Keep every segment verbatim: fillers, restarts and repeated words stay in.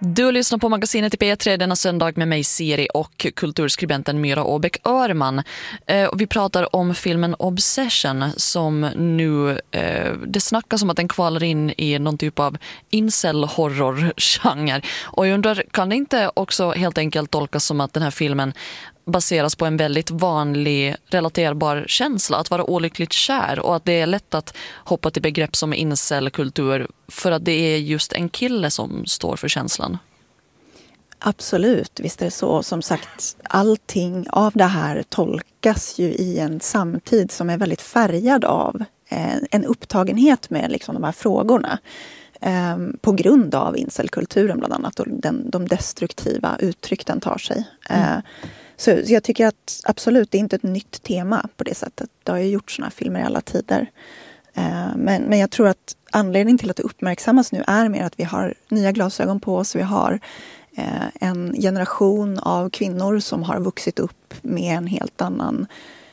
Du lyssnar på magasinet i P tre denna söndag med mig Siri och kulturskribenten Myra Åbäck-Örman. Eh, vi pratar om filmen Obsession som nu, eh, det snackas om att den kvalar in i någon typ av incel-horror-genre. Och jag undrar, kan det inte också helt enkelt tolkas som att den här filmen baseras på en väldigt vanlig relaterbar känsla, att vara olyckligt kär, och att det är lätt att hoppa till begrepp som incel-kultur för att det är just en kille som står för känslan? Absolut, visst är det så. Som sagt, allting av det här tolkas ju i en samtid som är väldigt färgad av en upptagenhet med liksom de här frågorna. Um, på grund av incelkulturen bland annat och den, de destruktiva uttryck den tar sig. Mm. Uh, så, så jag tycker att absolut, det är inte ett nytt tema på det sättet. Det har ju gjort såna här filmer i alla tider. Uh, men, men jag tror att anledningen till att det uppmärksammas nu är mer att vi har nya glasögon på oss. Vi har uh, en generation av kvinnor som har vuxit upp med en helt annan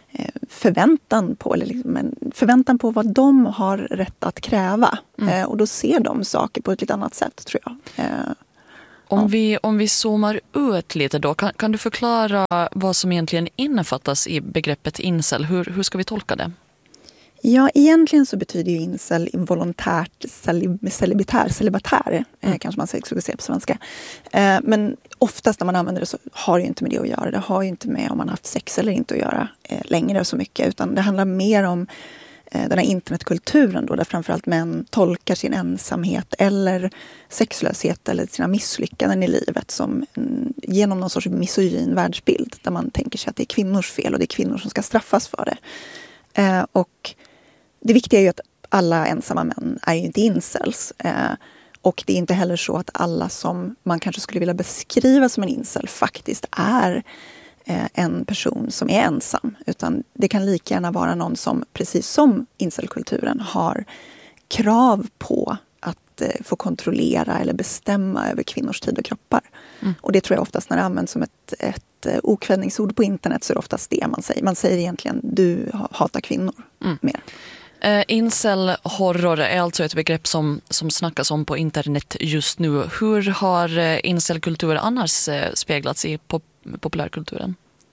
förväntan på, eller liksom en förväntan på vad de har rätt att kräva. Mm. Eh, och då ser de saker på ett lite annat sätt, tror jag. Eh, om, ja. vi, om vi zoomar ut lite då, kan, kan du förklara vad som egentligen innefattas i begreppet incel? Hur, hur ska vi tolka det? Ja, egentligen så betyder ju incel involontärt celib- celibatär, celibatär mm. eh, kanske man skulle säga på svenska. Eh, men oftast när man använder det så har det ju inte med det att göra. Det har ju inte med om man har haft sex eller inte att göra eh, längre så mycket. Utan det handlar mer om eh, den här internetkulturen då, där framförallt män tolkar sin ensamhet eller sexlöshet eller sina misslyckanden i livet som mm, genom någon sorts misogyn världsbild. Där man tänker sig att det är kvinnors fel och det är kvinnor som ska straffas för det. Eh, och det viktiga är ju att alla ensamma män är ju inte incels. Eh, och det är inte heller så att alla som man kanske skulle vilja beskriva som en incel faktiskt är eh, en person som är ensam. Utan det kan lika gärna vara någon som, precis som incelkulturen, har krav på att eh, få kontrollera eller bestämma över kvinnors tid och kroppar. Mm. Och det tror jag oftast när det används som ett, ett okvädningsord på internet så är det oftast det man säger. Man säger egentligen du hatar kvinnor mm. mer. Uh, incel-horror är alltså ett begrepp som, som snackas om på internet just nu. Hur har uh, incel-kultur annars uh, speglats i pop- populärkulturen?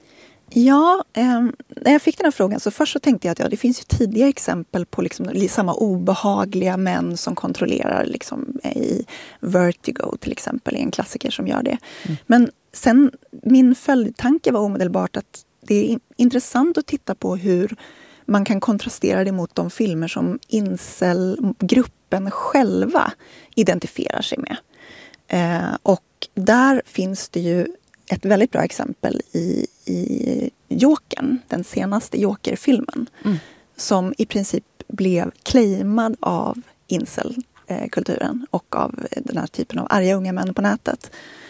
Ja, eh, när jag fick den här frågan så först så tänkte jag att ja, det finns ju tidiga exempel på liksom, samma obehagliga män som kontrollerar liksom, i Vertigo till exempel, är en klassiker som gör det. Mm. Men sen, min följdtanke var omedelbart att det är in- intressant att titta på hur man kan kontrastera det mot de filmer som incel-gruppen själva identifierar sig med. Eh, och där finns det ju ett väldigt bra exempel i, i Jokern, den senaste Joker-filmen, mm. som i princip blev claimad av incel-kulturen och av den här typen av arga unga män på nätet.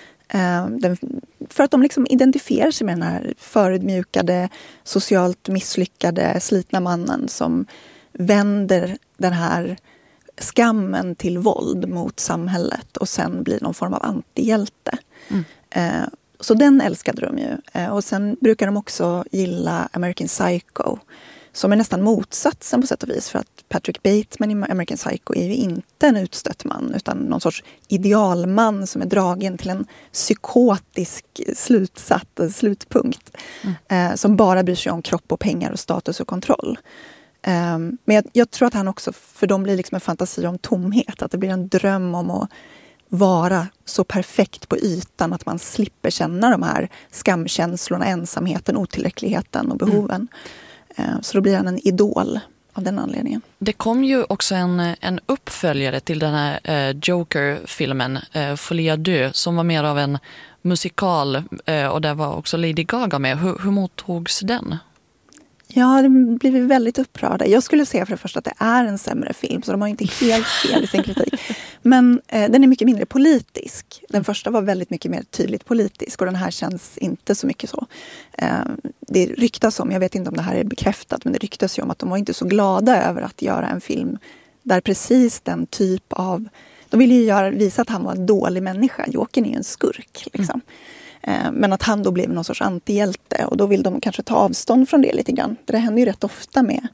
Den, för att de liksom identifierar sig med den här förödmjukade, socialt misslyckade, slitna mannen som vänder den här skammen till våld mot samhället och sen blir någon form av antihjälte. Mm. Så den älskade de ju. Och sen brukar de också gilla American Psycho, som är nästan motsatsen på sätt och vis, för att Patrick Bateman i American Psycho är ju inte en utstött man utan någon sorts idealman som är dragen till en psykotisk slutsatt slutpunkt. Mm. Eh, som bara bryr sig om kropp och pengar och status och kontroll. Eh, men jag, jag tror att han också, för dem blir liksom en fantasi om tomhet. Att det blir en dröm om att vara så perfekt på ytan att man slipper känna de här skamkänslorna, ensamheten, otillräckligheten och behoven. Mm. Så då blir han en idol av den anledningen. Det kom ju också en, en uppföljare till den här eh, Joker-filmen, eh, Folia Dö, som var mer av en musikal eh, och där var också Lady Gaga med. Hur, hur mottogs den? Ja, det blev väldigt upprörda. Jag skulle säga för det första att det är en sämre film, så de har inte helt fel i sin kritik. Men eh, den är mycket mindre politisk. Den första var väldigt mycket mer tydligt politisk och den här känns inte så mycket så. Eh, det ryktas om, jag vet inte om det här är bekräftat, men det ryktas ju om att de var inte så glada över att göra en film där precis den typ av... De ville ju göra, visa att han var en dålig människa. Jokern är ju en skurk, liksom. Mm. Men att han då blev någon sorts antihjälte och då vill de kanske ta avstånd från det lite grann. Det händer ju rätt ofta med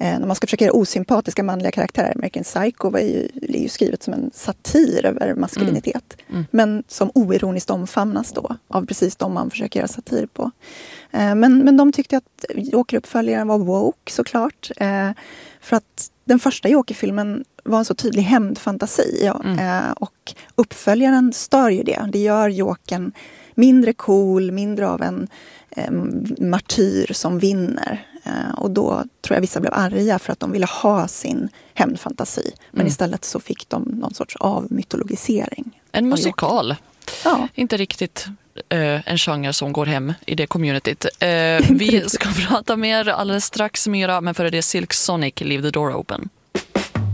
Eh, när man ska försöka göra osympatiska manliga karaktärer. American Psycho var ju, är ju skrivet som en satir över maskulinitet. Mm. Mm. Men som oironiskt omfamnas då av precis de man försöker göra satir på. Eh, men, men de tyckte att Joker-uppföljaren var woke såklart. Eh, för att den första Joker-filmen var en så tydlig hämndfantasi. Ja, mm. eh, och uppföljaren stör ju det. Det gör Jokern mindre cool, mindre av en eh, martyr som vinner. Eh, och då tror jag vissa blev arga för att de ville ha sin hämndfantasi. Men mm. istället så fick de någon sorts avmytologisering. En musikal. Ja. Inte riktigt eh, en genre som går hem i det communityt. Eh, vi ska prata mer alldeles strax mera, men före det Silk Sonic, Leave the Door Open.